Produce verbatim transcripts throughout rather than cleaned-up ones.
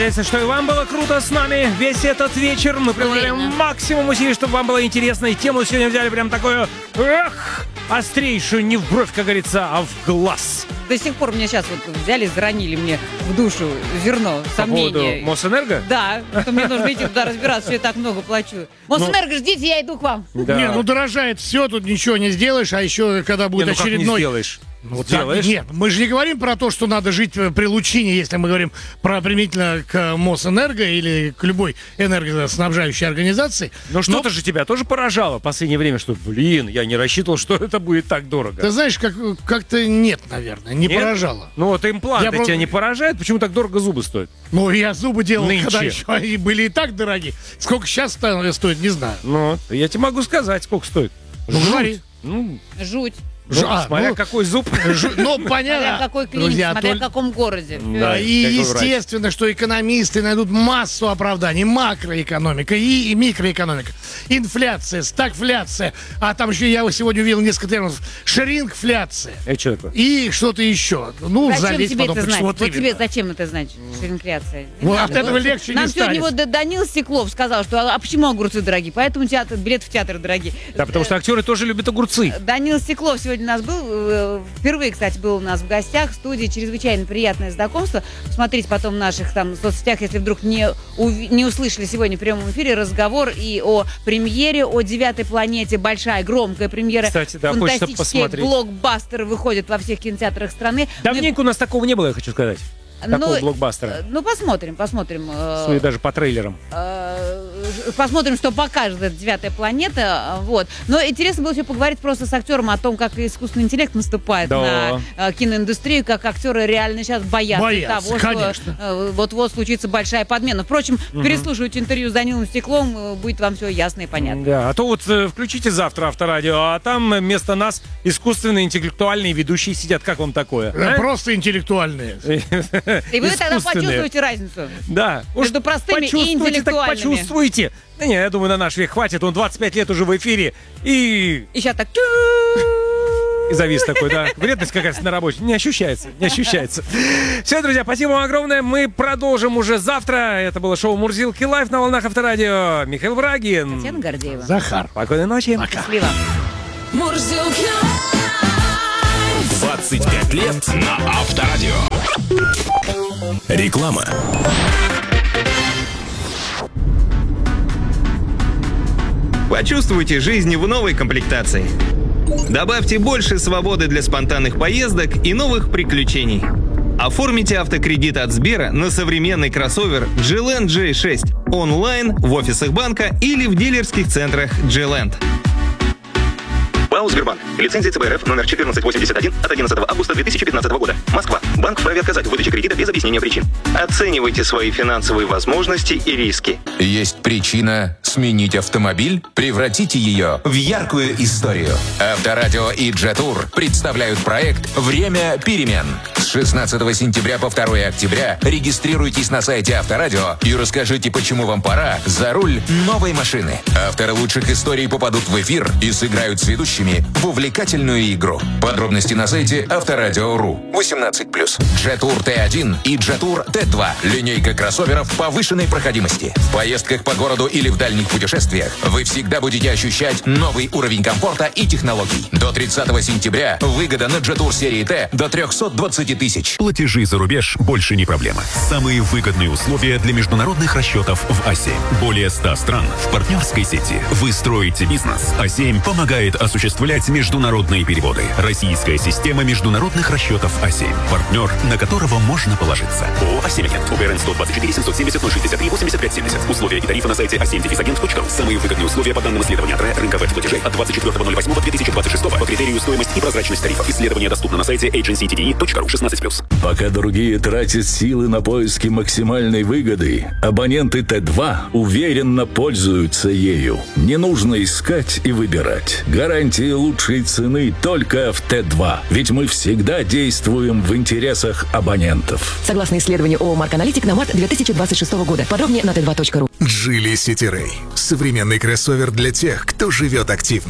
Надеюсь, что и вам было круто с нами весь этот вечер. Мы приложили максимум усилий, чтобы вам было интересно. И тему сегодня взяли прям такую, эх, острейшую, не в бровь, как говорится, а в глаз. До сих пор меня сейчас вот взяли, заронили мне в душу зерно сомнения. По поводу Мосэнерго? Да, что мне нужно идти туда разбираться, что я так много плачу. Мосэнерго, ждите, я иду к вам. Да. Не, ну дорожает все, тут ничего не сделаешь, а еще когда будет не, ну очередной... Как не сделаешь? Ну, делаешь? Нет, мы же не говорим про то, что надо жить при лучине, если мы говорим про применительно к Мосэнерго или к любой энергоснабжающей организации. Но что-то же тебя тоже поражало в последнее время, что, блин, я не рассчитывал, что это будет так дорого. Ты знаешь, как, как-то нет, наверное, не нет? поражало. Ну вот импланты я тебя про... не поражают, почему так дорого зубы стоят? Ну, я зубы делал, Нынче. Когда еще они были и так дорогие. Сколько сейчас стоит, не знаю. Ну, я тебе могу сказать, сколько стоит. Ну, говори. Ну, жуть. Ну, а, смотря ну, какой зуб. Ж, ну, понятно. Смотря какой клиник, Друзья, смотря толь... в каком городе. Да, и естественно, что экономисты найдут массу оправданий. Макроэкономика и, и микроэкономика. Инфляция, стагфляция. А там еще я сегодня увидел несколько терминов. Шрингфляция. Это что такое? И что-то еще. Ну, зачем залезть тебе потом. это знать? Вот, вот тебе зачем это знать? Шрингфляция. Вот от этого легче Нам не станет. сегодня вот Данил Стеклов сказал, что а почему огурцы дорогие? Поэтому театр, билет в театр дорогие. Да, потому что актеры тоже любят огурцы. Данил Стеклов сегодня у нас был. Впервые, кстати, был у нас в гостях в студии. Чрезвычайно приятное знакомство. Смотрите потом в наших там соцсетях, если вдруг не, ув- не услышали сегодня в прямом эфире разговор и о премьере, о девятой планете. Большая, громкая премьера. Кстати, да, фантастические блокбастеры выходят во всех кинотеатрах страны. Давненько ну, у нас такого не было, я хочу сказать. Такого ну, блокбастера. Ну, посмотрим, посмотрим. Судя даже по трейлерам. Посмотрим, что покажет эта девятая планета. Вот. Но интересно было еще поговорить просто с актером о том, как искусственный интеллект наступает да. на киноиндустрию, как актеры реально сейчас боятся, боятся того, конечно. что вот-вот случится большая подмена. Впрочем, угу. переслушивайте интервью с Данилом Стеклом, будет вам все ясно и понятно. Да, а то вот включите завтра Авторадио, а там вместо нас искусственные интеллектуальные ведущие сидят. Как вам такое? А? Просто интеллектуальные. И вы тогда почувствуете разницу. Да. Между простыми и интеллектуальными. Так почувствуйте. Да не, я думаю, на наш век хватит. Он двадцать пять лет уже в эфире. И... И сейчас так... И завис такой, да. Вредность какая-то на работе. Не ощущается, не ощущается. Все, друзья, спасибо вам огромное. Мы продолжим уже завтра. Это было шоу «Мурзилки лайв» на волнах Авторадио. Михаил Брагин. Татьяна Гордеева. Захар. Спокойной ночи. Пока. Счастливо. Мурзилки двадцать пять лет на Авторадио. Реклама. Почувствуйте жизнь в новой комплектации. Добавьте больше свободы для спонтанных поездок и новых приключений. Оформите автокредит от Сбера на современный кроссовер джи ленд джей шесть онлайн, в офисах банка или в дилерских центрах джи ленд. ПАО «Сбербанк». Лицензия цэ бэ эр эф номер четырнадцать восемьдесят один от одиннадцатого августа две тысячи пятнадцатого года. Москва. Банк вправе отказать в выдаче кредита без объяснения причин. Оценивайте свои финансовые возможности и риски. Есть причина сменить автомобиль? Превратите ее в яркую историю. Авторадио и Джетур представляют проект «Время перемен». С шестнадцатого сентября по второе октября регистрируйтесь на сайте Авторадио и расскажите, почему вам пора за руль новой машины. Авторы лучших историй попадут в эфир и сыграют с ведущими в увлекательную игру. Подробности на сайте авторадио точка ру. восемнадцать плюс. Джетур Т один и Джетур Т два. Линейка кроссоверов повышенной проходимости. В поездках по городу или в дальних путешествиях вы всегда будете ощущать новый уровень комфорта и технологий. До тридцатого сентября выгода на Джетур серии Т до триста двадцать тысяч. Платежи за рубеж больше не проблема. Самые выгодные условия для международных расчетов в А семь. Более ста стран в партнерской сети. Вы строите бизнес. А семь помогает осуществлять международные переводы. Российская система международных расчетов А семь. Партнер, на которого можно положиться. ООО «А семь Агент». УГРН сто двадцать четыре семьсот семьдесят ноль шестьдесят три восемьдесят пять семьдесят. Условия и тарифы на сайте а семь агент точка ру. Самые выгодные условия по данным исследования АТРЭ рынка веб-платежей от двадцать четвёртого ноль восьмого две тысячи двадцать шестого по критерию стоимость и прозрачность тарифов. Исследование доступно на сайте эйдженси ти ди и точка ру. шестнадцать плюс. Пока другие тратят силы на поиски максимальной выгоды, абоненты Т два уверенно пользуются ею. Не нужно искать и выбирать. Гарантия лучшей цены только в Т два. Ведь мы всегда действуем в интересах абонентов. Согласно исследованию ООО «Марк Аналитик» на март две тысячи двадцать шестого года. Подробнее на тэ два точка ру. Джили Сити Рэй. Современный кроссовер для тех, кто живет активно. В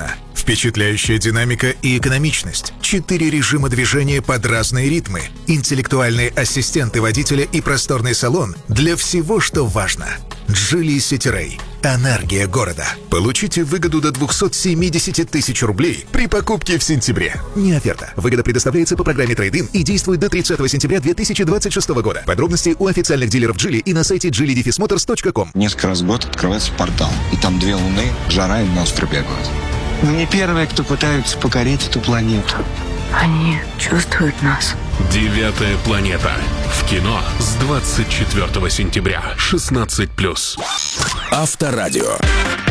Впечатляющая динамика и экономичность. Четыре режима движения под разные ритмы. Интеллектуальные ассистенты водителя и просторный салон для всего, что важно. Geely City Ray. Энергия города. Получите выгоду до двести семьдесят тысяч рублей при покупке в сентябре. Не оферта. Выгода предоставляется по программе Trade-in и действует до тридцатого сентября две тысячи двадцать шестого года. Подробности у официальных дилеров Geely и на сайте джили дефис моторс точка ком. Несколько раз в год открывается портал. И там две луны, жара и монстры бегают. Мы не первые, кто пытаются покорить эту планету. Они чувствуют нас. Девятая планета. В кино с двадцать четвёртого сентября. шестнадцать плюс. Авторадио.